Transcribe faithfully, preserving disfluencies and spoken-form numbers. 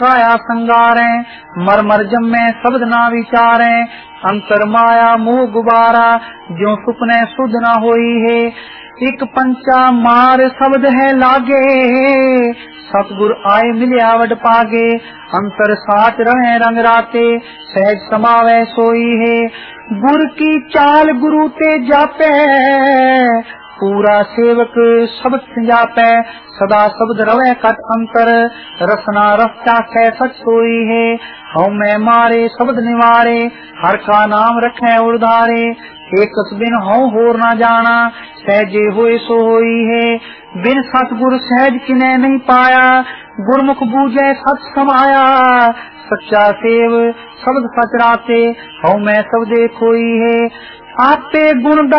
काया संगारे मर मर जम्मे शब्द ना विचारे अंतर माया मोह गुबारा ज्यों सुपने सुध ना होई है एक पंचा मार शब्द है लागे सतगुर आए मिले आवड पागे अंतर साच रहे रंग राते सहज समावे सोई है गुर की चाल गुरु ते जापे पूरा सेवक शब्द संजापै सदा शब्द रवे कट अंतर रसना रस चाखे सच सोई है हम मैं मारे शब्द निवारे हर का नाम रखे उधारे एक बिन हूँ होर ना जाना सहजे होए सो होई है बिन सतगुर सहज किने नहीं पाया गुरमुख बूझे सच समाया सच्चा सेव शब्द सच राते हूँ मैं सब देखोई है आपे गुण